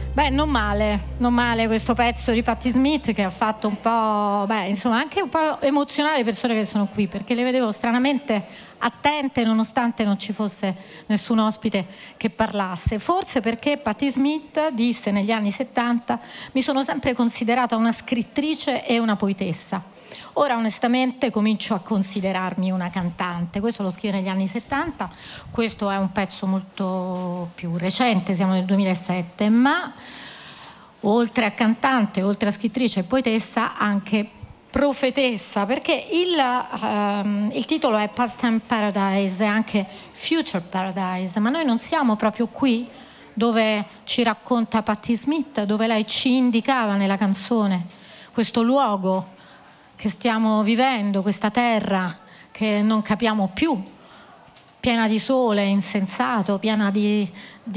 Beh, non male questo pezzo di Patti Smith, che ha fatto un po', anche un po' emozionare le persone che sono qui, perché le vedevo stranamente attente nonostante non ci fosse nessun ospite che parlasse. Forse perché Patti Smith disse negli anni 70: mi sono sempre considerata una scrittrice e una poetessa. Ora onestamente comincio a considerarmi una cantante. Questo lo scrive negli anni 70, questo è un pezzo molto più recente, siamo nel 2007, ma oltre a cantante, oltre a scrittrice e poetessa, anche profetessa, perché il titolo è Past Time Paradise e anche Future Paradise, ma noi non siamo proprio qui dove ci racconta Patti Smith, dove lei ci indicava nella canzone questo luogo che stiamo vivendo, questa terra che non capiamo più, piena di sole insensato, piena di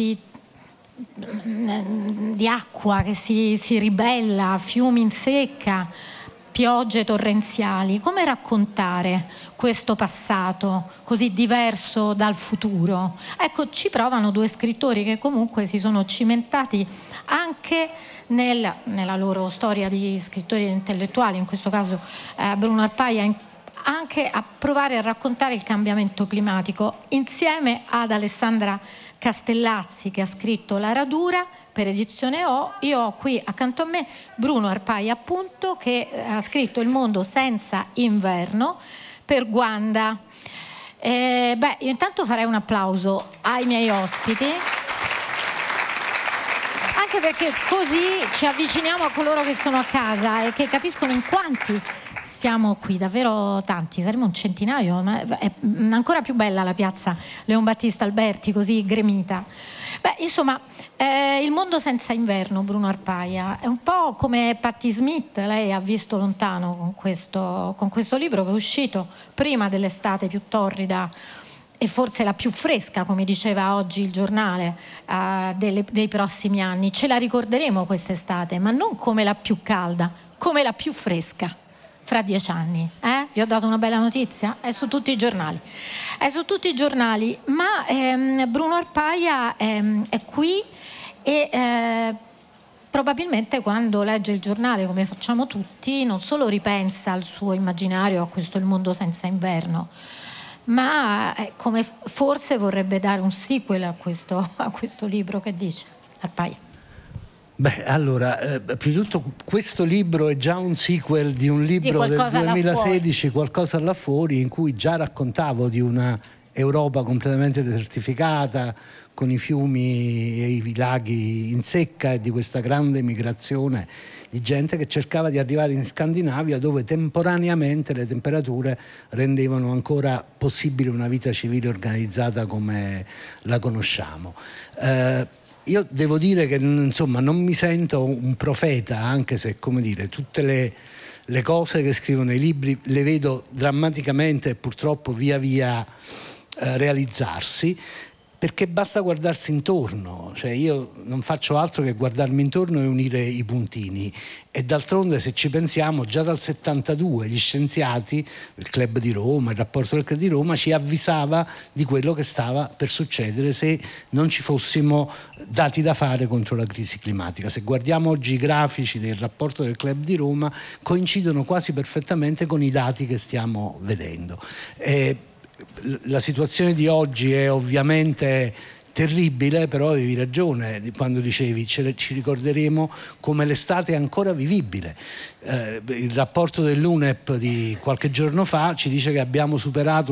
acqua che si ribella, fiumi in secca, piogge torrenziali. Come raccontare questo passato così diverso dal futuro? Ecco, ci provano due scrittori che comunque si sono cimentati anche nella loro storia di scrittori intellettuali, in questo caso Bruno Arpaia, anche a provare a raccontare il cambiamento climatico, insieme ad Alessandra Castellazzi, che ha scritto La radura per edizione O. Io ho qui accanto a me Bruno Arpaia, appunto, che ha scritto Il mondo senza inverno per Guanda. Io intanto farei un applauso ai miei ospiti, anche perché così ci avviciniamo a coloro che sono a casa e che capiscono in quanti siamo qui, davvero tanti, saremo un centinaio, ma è ancora più bella la piazza Leon Battista Alberti, così gremita. Il mondo senza inverno, Bruno Arpaia, è un po' come Patti Smith, lei ha visto lontano con questo libro che è uscito prima dell'estate più torrida e forse la più fresca, come diceva oggi il giornale, dei prossimi anni. Ce la ricorderemo quest'estate, ma non come la più calda, come la più fresca fra 10 anni. Vi ho dato una bella notizia? È su tutti i giornali. Ma Bruno Arpaia è qui e probabilmente quando legge il giornale, come facciamo tutti, non solo ripensa al suo immaginario, a questo Il mondo senza inverno, ma come forse vorrebbe dare un sequel a questo libro. Che dice Arpaia? Allora, prima di tutto questo libro è già un sequel di un libro del 2016, Qualcosa là fuori, in cui già raccontavo di una Europa completamente desertificata, con i fiumi e i laghi in secca, e di questa grande migrazione di gente che cercava di arrivare in Scandinavia, dove temporaneamente le temperature rendevano ancora possibile una vita civile organizzata come la conosciamo. Io devo dire che non mi sento un profeta, anche se, come dire, tutte le cose che scrivono i libri le vedo drammaticamente e purtroppo via via realizzarsi, perché basta guardarsi intorno. Cioè, io non faccio altro che guardarmi intorno e unire i puntini, e d'altronde, se ci pensiamo, già dal 72 gli scienziati, il Club di Roma, il rapporto del Club di Roma ci avvisava di quello che stava per succedere se non ci fossimo dati da fare contro la crisi climatica. Se guardiamo oggi i grafici del rapporto del Club di Roma, coincidono quasi perfettamente con i dati che stiamo vedendo. La situazione di oggi è ovviamente terribile, però avevi ragione quando dicevi ci ricorderemo come l'estate è ancora vivibile. Il rapporto dell'UNEP di qualche giorno fa ci dice che abbiamo superato